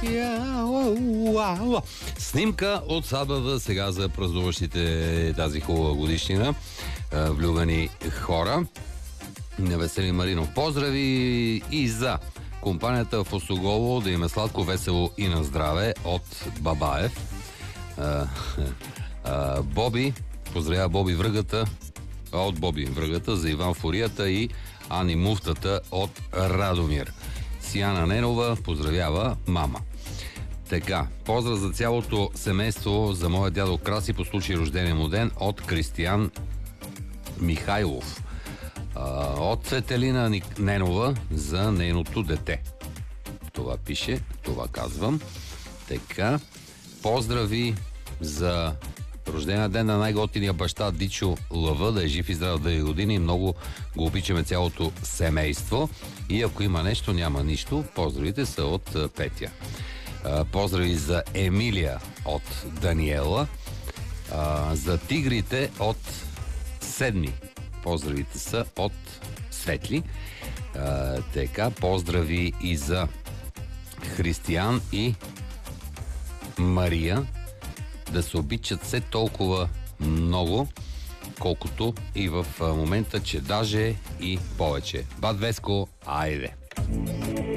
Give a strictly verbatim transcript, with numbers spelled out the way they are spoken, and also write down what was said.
Снимка от сватбата сега за празнуващите тази хубава годишнина. Влюбени хора. Весели Маринов. Поздрави и за компанията в Осогово, да им е сладко, весело и на здраве от Бабаев. А, а, Боби, поздравява Боби Връгата, от Боби Връгата за Иван Фурията и Ани Муфтата от Радомир. Сияна Ненова поздравява мама. Така, поздрав за цялото семейство за моя дядо Краси по случай рождения му ден от Кристиян Михайлов. От Цветелина Ненова за нейното дете. Това пише, това казвам. Така, поздрави за рождения ден на най-готиния баща Дичо Лъва, да е жив и здрав дълги години. Много го обичаме цялото семейство. И ако има нещо, няма нищо. Поздравите са от Петя. Поздрави за Емилия от Даниела. За тигрите от Седми. Поздравите са от Светли. А, така, поздрави и за Християн и Мария. Да се обичат все толкова много, колкото и в момента, че даже и повече. Бат Веско, айде!